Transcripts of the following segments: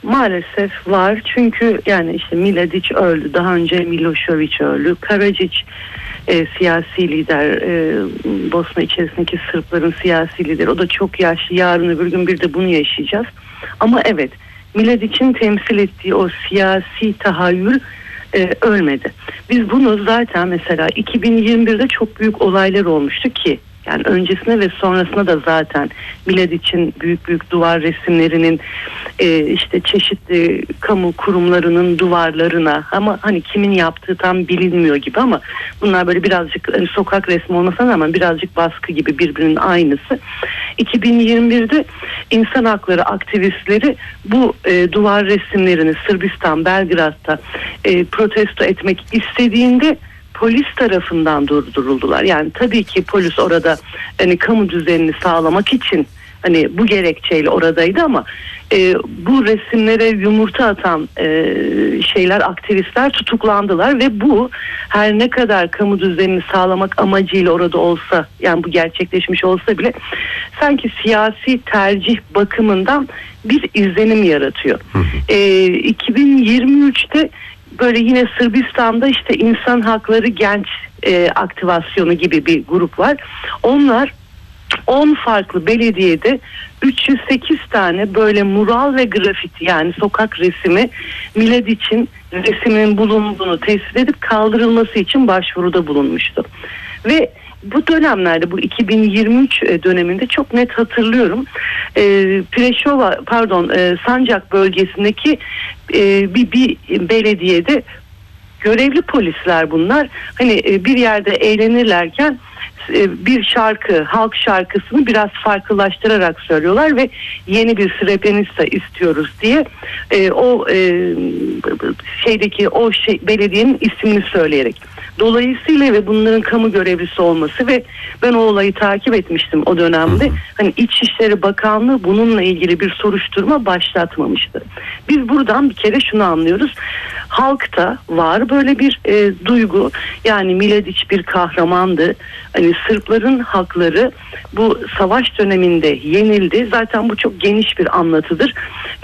Maalesef var, çünkü yani işte Miladić öldü, daha önce Milošević öldü, Karađić siyasi lider, Bosna içerisindeki Sırpların siyasi lideri, o da çok yaşlı, yarın öbür gün bir de bunu yaşayacağız. Ama evet, Miladić'in temsil ettiği o siyasi tahayyül ölmedi. Biz bunu zaten mesela 2021'de çok büyük olaylar olmuştu ki, yani öncesine ve sonrasında da zaten Miladić'in büyük büyük duvar resimlerinin işte çeşitli kamu kurumlarının duvarlarına, ama hani kimin yaptığı tam bilinmiyor gibi, ama bunlar böyle birazcık hani sokak resmi olmasına rağmen birazcık baskı gibi, birbirinin aynısı. 2021'de insan hakları aktivistleri bu duvar resimlerini Sırbistan, Belgrad'da protesto etmek istediğinde polis tarafından durduruldular. Yani tabii ki polis orada hani kamu düzenini sağlamak için hani bu gerekçeyle oradaydı, ama bu resimlere yumurta atan aktivistler tutuklandılar ve bu her ne kadar kamu düzenini sağlamak amacıyla orada olsa, yani bu gerçekleşmiş olsa bile sanki siyasi tercih bakımından bir izlenim yaratıyor. 2023'te böyle yine Sırbistan'da işte insan hakları genç aktivasyonu gibi bir grup var. Onlar 10 farklı belediyede 308 tane böyle mural ve grafiti, yani sokak resmi, Miladić'in resminin bulunduğunu tespit edip kaldırılması için başvuruda bulunmuştu. Ve bu dönemlerde, bu 2023 döneminde çok net hatırlıyorum, Sancak bölgesindeki bir belediyede görevli polisler, bunlar hani bir yerde eğlenirlerken bir şarkı, halk şarkısını biraz farklılaştırarak söylüyorlar ve yeni bir Srebrenica istiyoruz diye belediyenin ismini söyleyerek. Dolayısıyla ve bunların kamu görevlisi olması, ve ben o olayı takip etmiştim o dönemde. Hani İçişleri Bakanlığı bununla ilgili bir soruşturma başlatmamıştı. Biz buradan bir kere şunu anlıyoruz. Halkta var böyle bir duygu. Yani Miladić bir kahramandı. Hani Sırpların hakları bu savaş döneminde yenildi. Zaten bu çok geniş bir anlatıdır.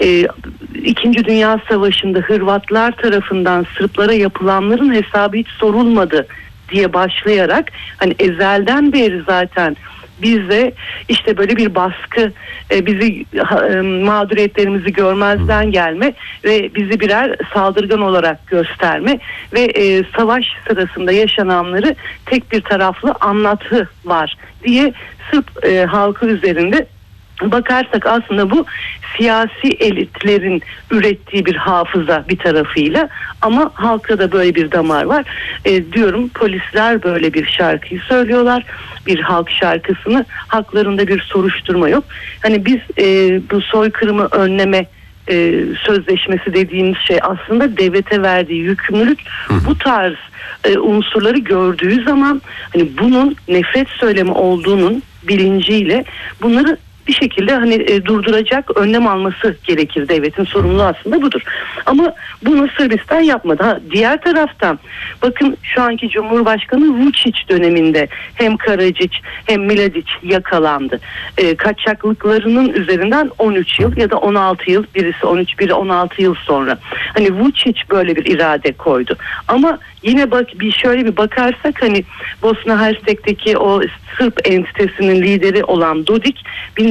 İkinci Dünya Savaşı'nda Hırvatlar tarafından Sırplara yapılanların hesabı hiç sorulmadı diye başlayarak, hani ezelden beri zaten bize işte böyle bir baskı, bizi mağduriyetlerimizi görmezden gelme ve bizi birer saldırgan olarak gösterme ve savaş sırasında yaşananları tek bir taraflı anlatı var diye Sırp halkı üzerinde bakarsak aslında bu siyasi elitlerin ürettiği bir hafıza bir tarafıyla, ama halkta da böyle bir damar var. Diyorum, polisler böyle bir şarkıyı söylüyorlar, bir halk şarkısını, haklarında bir soruşturma yok. Hani biz bu soykırımı önleme sözleşmesi dediğimiz şey aslında devlete verdiği yükümlülük. Bu tarz unsurları gördüğü zaman hani bunun nefret söylemi olduğunun bilinciyle bunları bir şekilde hani durduracak önlem alması gerekir. Devletin sorumluluğu aslında budur. Ama bunu Sırbistan yapmadı. Diğer taraftan bakın, şu anki Cumhurbaşkanı Vučić döneminde hem Karađić hem Miladić yakalandı. Kaçaklıklarının üzerinden 13 yıl ya da 16 yıl, birisi 13, biri 16 yıl sonra. Hani Vučić böyle bir irade koydu. Ama yine şöyle bir bakarsak, hani Bosna Hersek'teki o Sırp entitesinin lideri olan Dodik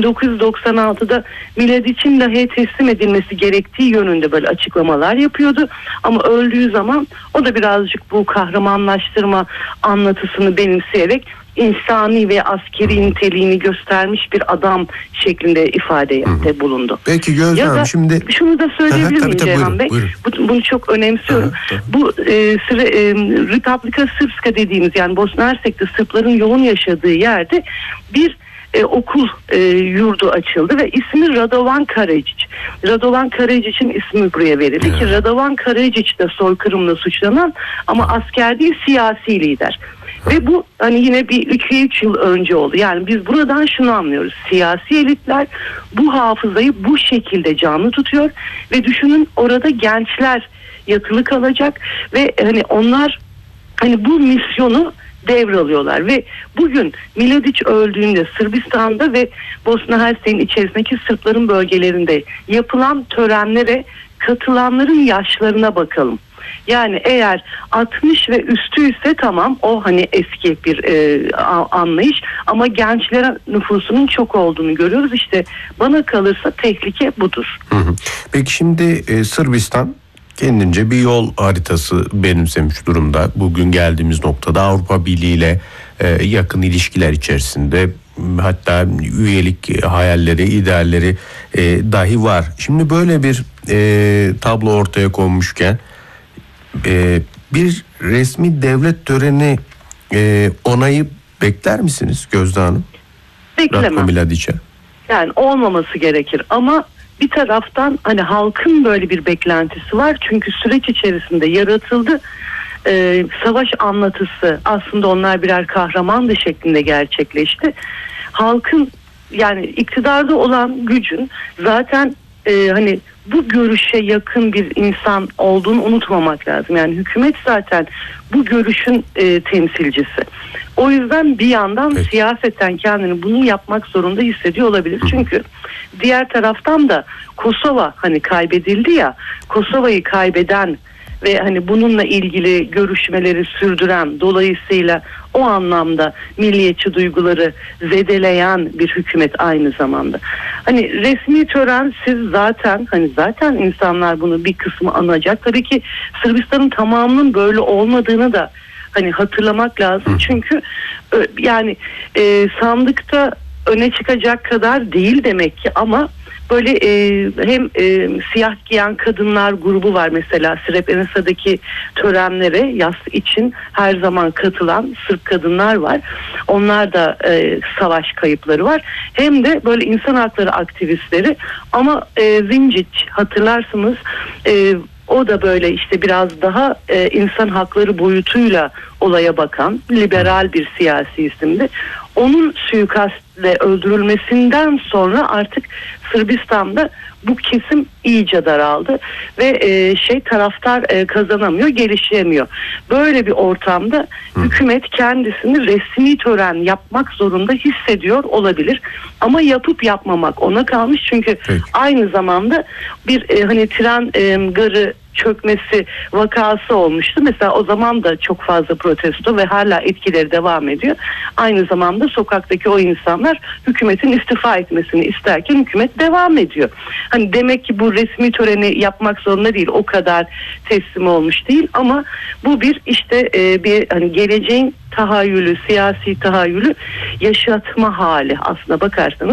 1996'da Miladić'in dahi teslim edilmesi gerektiği yönünde böyle açıklamalar yapıyordu. Ama öldüğü zaman o da birazcık bu kahramanlaştırma anlatısını benimseyerek insani ve askeri niteliğini göstermiş bir adam şeklinde ifadede bulundu. Peki Gözlem, şimdi şunu da söyleyebilir miyim Ceyhan Bey? Bunu çok önemsiyorum. Bu Republika Srpska dediğimiz, yani Bosna Hersek'te Sırpların yoğun yaşadığı yerde bir okul yurdu açıldı ve ismi Radovan Karađić. Radovan Karađić'in ismi buraya verildi ki Radovan Karađić de soykırımla suçlanan ama asker değil, siyasi lider. Ve bu hani yine bir 3 yıl önce oldu. Yani biz buradan şunu anlıyoruz. Siyasi elitler bu hafızayı bu şekilde canlı tutuyor ve düşünün, orada gençler yatılı kalacak ve hani onlar hani bu misyonu devralıyorlar ve bugün Miladić öldüğünde Sırbistan'da ve Bosna Hersek'in içerisindeki Sırpların bölgelerinde yapılan törenlere katılanların yaşlarına bakalım. Yani eğer 60 ve üstüyse tamam, o hani eski bir anlayış, ama gençlere nüfusunun çok olduğunu görüyoruz. İşte bana kalırsa tehlike budur. Peki şimdi Sırbistan kendince bir yol haritası benimsemiş durumda. Bugün geldiğimiz noktada Avrupa Birliği ile yakın ilişkiler içerisinde, hatta üyelik hayalleri, idealleri dahi var. Şimdi böyle bir tablo ortaya konmuşken bir resmi devlet töreni onayı bekler misiniz Gözde Hanım? Beklemem. Ratko Miladić'e. Yani olmaması gerekir ama bir taraftan hani halkın böyle bir beklentisi var. Çünkü süreç içerisinde yaratıldı. Savaş anlatısı, aslında onlar birer kahramandı şeklinde gerçekleşti. Halkın, yani iktidarda olan gücün zaten hani bu görüşe yakın bir insan olduğunu unutmamak lazım. Yani hükümet zaten bu görüşün temsilcisi. O yüzden bir yandan siyaseten kendini bunu yapmak zorunda hissediyor olabilir. Çünkü diğer taraftan da Kosova hani kaybedildi ya, Kosova'yı kaybeden ve hani bununla ilgili görüşmeleri sürdüren, dolayısıyla o anlamda milliyetçi duyguları zedeleyen bir hükümet aynı zamanda. Hani resmi tören zaten insanlar bunu bir kısmı anacak. Tabii ki Sırbistan'ın tamamının böyle olmadığını da hani hatırlamak lazım. Çünkü yani sandıkta öne çıkacak kadar değil demek ki, ama böyle hem siyah giyen kadınlar grubu var mesela, Srebrenica'daki törenlere yas için her zaman katılan Sırp kadınlar var. Onlar da savaş kayıpları var. Hem de böyle insan hakları aktivistleri, ama Zinčić hatırlarsınız, o da böyle işte biraz daha insan hakları boyutuyla olaya bakan liberal bir siyasi isimdi. Onun suikastle öldürülmesinden sonra artık Sırbistan'da bu kesim iyice daraldı ve taraftar kazanamıyor, gelişemiyor. Böyle bir ortamda hükümet kendisini resmi tören yapmak zorunda hissediyor olabilir. Ama yapıp yapmamak ona kalmış. Çünkü aynı zamanda bir hani tren garı çökmesi vakası olmuştu. Mesela o zaman da çok fazla protesto ve hala etkileri devam ediyor. Aynı zamanda sokaktaki o insanlar hükümetin istifa etmesini isterken hükümet devam ediyor. Hani demek ki bu resmi töreni yapmak zorunda değil, o kadar teslim olmuş değil, ama bu bir işte bir hani geleceğin tahayyülü, siyasi tahayyülü yaşatma hali aslına bakarsanız.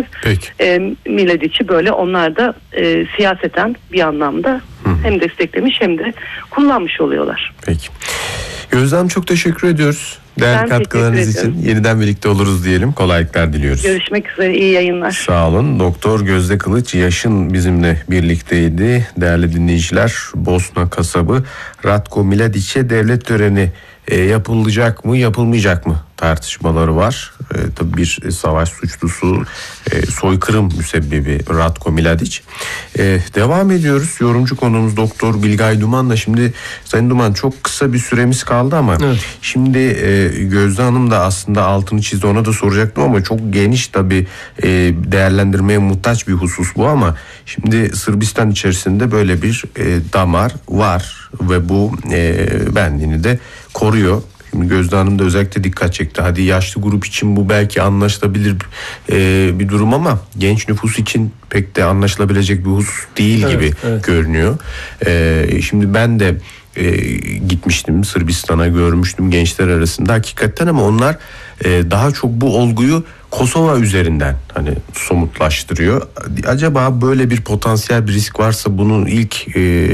Miladić'i böyle onlar da siyaseten bir anlamda hem desteklemiş hem de kullanmış oluyorlar. Peki. Gözde Hanım, çok teşekkür ediyoruz. Değerli katkılarınız için. Yeniden birlikte oluruz diyelim. Kolaylıklar diliyoruz. Görüşmek üzere. İyi yayınlar. Sağ olun. Doktor Gözde Kılıç Yaşın bizimle birlikteydi. Değerli dinleyiciler, Bosna kasabı Ratko Miladić'e devlet töreni yapılacak mı, yapılmayacak mı tartışmaları var. Tabii bir savaş suçlusu, soykırım müsebbibi Ratko Miladić. Devam ediyoruz. Yorumcu konuğumuz Doktor Bilgay Duman'la. Şimdi Sayın Duman, çok kısa bir süremiz kaldı ama şimdi Gözde Hanım da aslında altını çizdi, ona da soracaktım ama çok geniş tabii, değerlendirmeye muhtaç bir husus bu, ama şimdi Sırbistan içerisinde böyle bir damar var ve bu benliğini de koruyor. Şimdi Gözde Hanım da özellikle dikkat çekti. Hadi yaşlı grup için bu belki anlaşılabilir bir durum, ama genç nüfus için pek de anlaşılabilecek bir husus değil gibi görünüyor. Şimdi ben de gitmiştim Sırbistan'a, görmüştüm gençler arasında hakikaten, ama onlar daha çok bu olguyu Kosova üzerinden hani somutlaştırıyor. Acaba böyle bir potansiyel bir risk varsa bunun ilk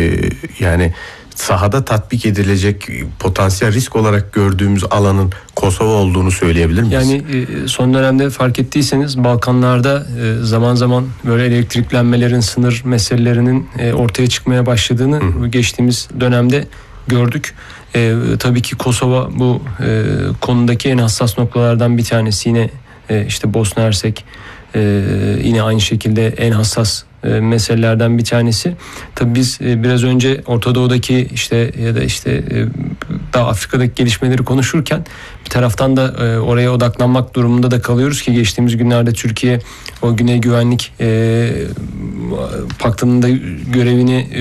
yani sahada tatbik edilecek potansiyel risk olarak gördüğümüz alanın Kosova olduğunu söyleyebilir miyiz? Yani son dönemde fark ettiyseniz Balkanlarda zaman zaman böyle elektriklenmelerin, sınır meselelerinin ortaya çıkmaya başladığını geçtiğimiz dönemde gördük. Tabii ki Kosova bu konudaki en hassas noktalardan bir tanesi. Yine işte Bosna Hersek yine aynı şekilde en hassas meselelerden bir tanesi. Tabii biz biraz önce Orta Doğu'daki işte ya da işte hatta Afrika'daki gelişmeleri konuşurken bir taraftan da oraya odaklanmak durumunda da kalıyoruz ki geçtiğimiz günlerde Türkiye o Güney Güvenlik Paktı'nın da görevini